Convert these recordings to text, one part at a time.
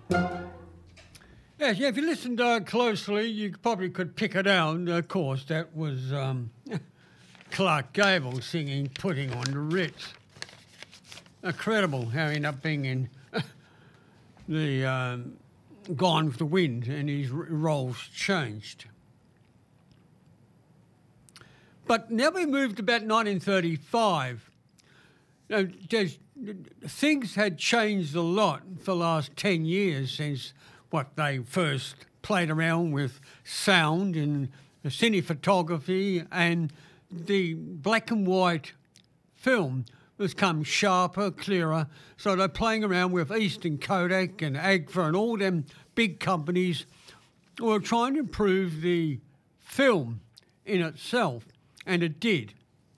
Yes, yeah, if you listened closely, you probably could pick it out. Of course, that was Clark Gable singing Putting on the Ritz. Incredible how he ended up being in the Gone with the Wind and his roles changed. But now we moved to about 1935. Now, things had changed a lot for the last 10 years since what they first played around with sound and cinematography, and the black and white film has come sharper, clearer. So they're playing around with Eastern Kodak and Agfa and all them big companies who are trying to improve the film in itself, and it did.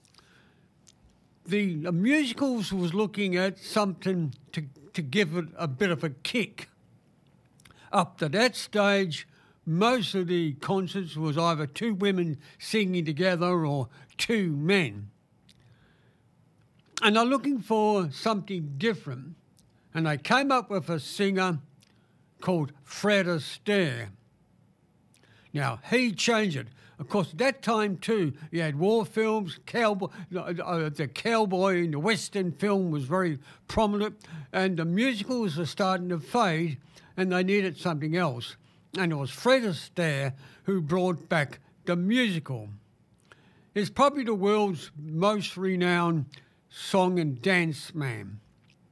The musicals was looking at something to give it a bit of a kick. Up to that stage, most of the concerts was either two women singing together or two men. And they're looking for something different. And they came up with a singer called Fred Astaire. Now, he changed it. Of course, at that time, too, you had war films, the cowboy in the Western film was very prominent, and the musicals were starting to fade, and they needed something else. And it was Fred Astaire who brought back the musical. He's probably the world's most renowned song and dance man.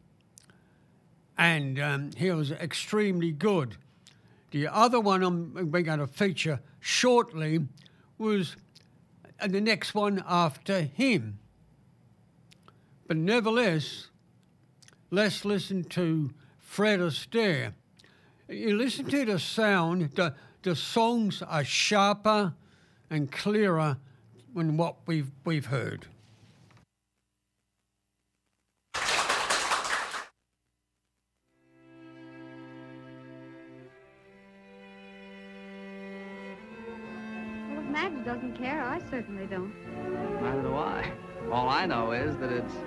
And he was extremely good. The other one we're going to feature shortly was the next one after him. But nevertheless, let's listen to Fred Astaire. You listen to the sound, the songs are sharper and clearer than what we've heard. Well, if Madge doesn't care, I certainly don't. Neither do I. All I know is that it's